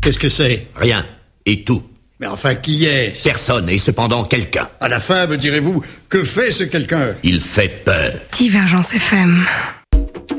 Qu'est-ce que c'est? Rien. Et tout. Mais enfin, qui est-ce? Personne, et cependant quelqu'un. À la fin, me direz-vous, que fait ce quelqu'un? Il fait peur. Divergence FM.